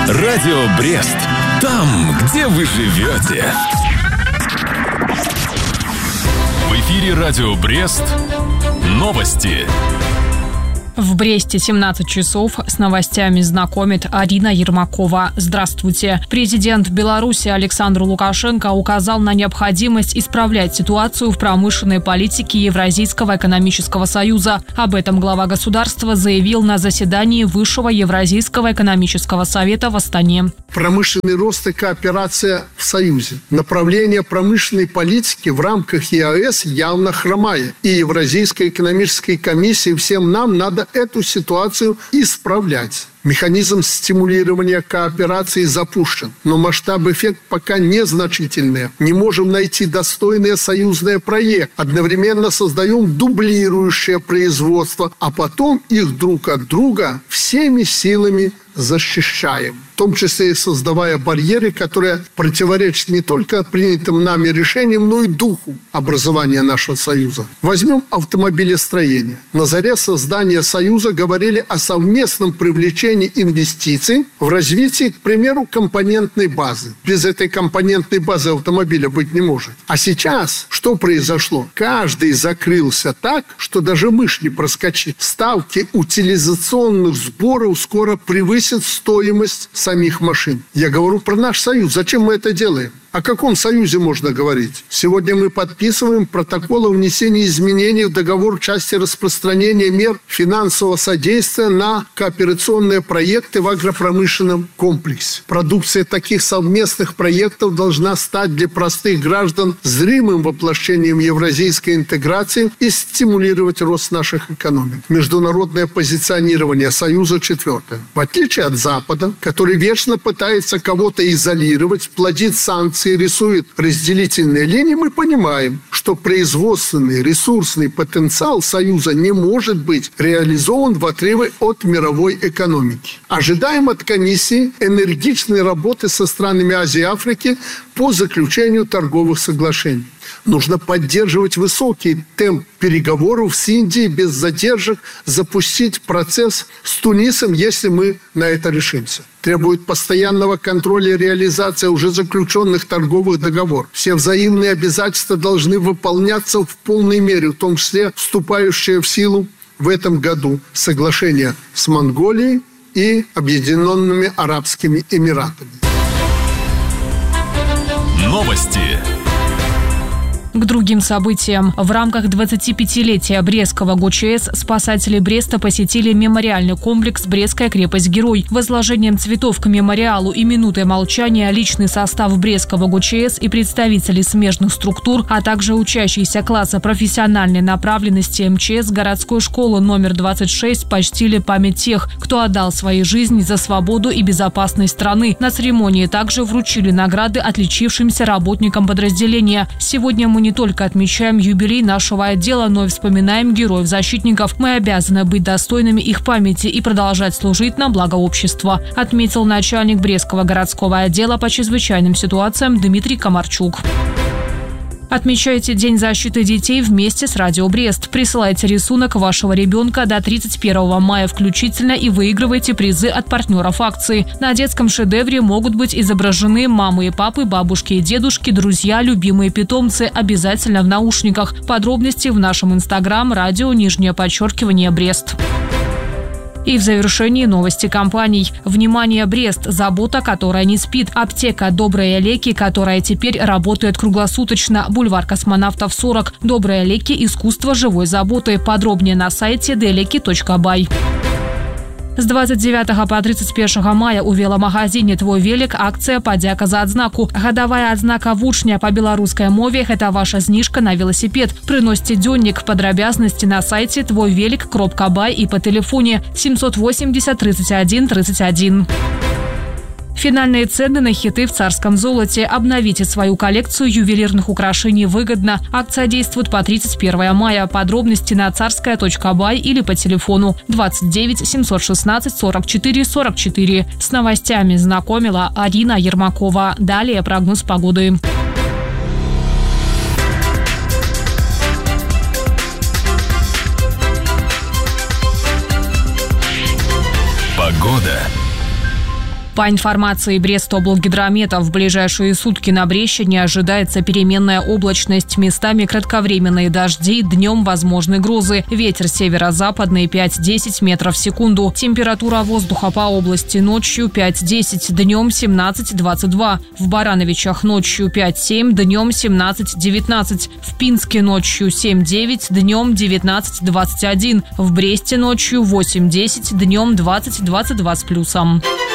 Радио Брест. Там, где вы живете. В эфире Радио Брест. Новости. В Бресте 17 часов. С новостями знакомит Арина Ермакова. Здравствуйте. Президент Беларуси Александр Лукашенко указал на необходимость исправлять ситуацию в промышленной политике Евразийского экономического союза. Об этом глава государства заявил на заседании Высшего Евразийского экономического совета в Астане. Промышленный рост и кооперация в Союзе. Направление промышленной политики в рамках ЕАЭС явно хромает. И Евразийской экономической комиссии всем нам надо эту ситуацию исправлять. Механизм стимулирования кооперации запущен, но масштаб-эффект пока незначительный. Не можем найти достойный союзный проект. Одновременно создаем дублирующее производство, а потом их друг от друга всеми силами защищаем. В том числе и создавая барьеры, которые противоречат не только принятым нами решениям, но и духу образования нашего союза. Возьмем автомобилестроение. На заре создания союза говорили о совместном привлечении инвестиций в развитие, к примеру, компонентной базы. Без этой компонентной базы автомобиля быть не может. А сейчас что произошло? Каждый закрылся так, что даже мышь не проскочит. Ставки утилизационных сборов скоро превысят стоимость самих машин. Я говорю про наш союз. Зачем мы это делаем? О каком союзе можно говорить? Сегодня мы подписываем протокол о внесении изменений в договор в части распространения мер финансового содействия на кооперационные проекты в агропромышленном комплексе. Продукция таких совместных проектов должна стать для простых граждан зримым воплощением евразийской интеграции и стимулировать рост наших экономик. Международное позиционирование Союза четвертое. В отличие от Запада, который вечно пытается кого-то изолировать, плодит санкции, рисует разделительные линии, мы понимаем, что производственный ресурсный потенциал Союза не может быть реализован в отрыве от мировой экономики. Ожидаем от комиссии энергичной работы со странами Азии и Африки по заключению торговых соглашений. Нужно поддерживать высокий темп переговоров с Индией, без задержек запустить процесс с Тунисом, если мы на это решимся. Требует постоянного контроля и реализации уже заключенных торговых договоров. Все взаимные обязательства должны выполняться в полной мере, в том числе вступающие в силу в этом году соглашения с Монголией и Объединенными Арабскими Эмиратами. Новости. К другим событиям. В рамках 25-летия Брестского ГУЧС спасатели Бреста посетили мемориальный комплекс «Брестская крепость-герой». Возложением цветов к мемориалу и минутой молчания личный состав Брестского ГУЧС и представители смежных структур, а также учащиеся класса профессиональной направленности МЧС городской школы номер 26 почтили память тех, кто отдал свои жизни за свободу и безопасность страны. На церемонии также вручили награды отличившимся работникам подразделения. Сегодня мы не только отмечаем юбилей нашего отдела, но и вспоминаем героев-защитников. Мы обязаны быть достойными их памяти и продолжать служить на благо общества, отметил начальник Брестского городского отдела по чрезвычайным ситуациям Дмитрий Комарчук. Отмечайте День защиты детей вместе с Радио Брест. Присылайте рисунок вашего ребенка до 31 мая включительно и выигрывайте призы от партнеров акции. На детском шедевре могут быть изображены мамы и папы, бабушки и дедушки, друзья, любимые питомцы, обязательно в наушниках. Подробности в нашем инстаграм _Брест. И в завершении новости компаний. Внимание, Брест. Забота, которая не спит. Аптека «Добрые леки», которая теперь работает круглосуточно. Бульвар Космонавтов 40. «Добрые леки. Искусство живой заботы». Подробнее на сайте deleki.by. З 29 по 31 мая у веламагазине «Твой велик» акция «Падзяка за адзнаку». Гадавая адзнака вучня по беларускай мове – это ваша знижка на велосипед. Приносите дзённік, падрабязнасці на сайте твойвелик.by и по телефоне 780 31 31. Финальные цены на хиты в царском золоте. Обновите свою коллекцию ювелирных украшений выгодно. Акция действует по 31 мая. Подробности на царская.бай или по телефону 29 716 44 44. С новостями знакомила Арина Ермакова. Далее прогноз погоды. Погода. По информации Брестоблгидромета, в ближайшие сутки на Брещине ожидается переменная облачность, местами кратковременные дожди, днем возможны грозы. Ветер северо-западный 5-10 метров в секунду. Температура воздуха по области ночью 5-10, днем 17-22. В Барановичах ночью 5-7, днем 17-19. В Пинске ночью 7-9, днем 19-21. В Бресте ночью 8-10, днем 20-22 с плюсом.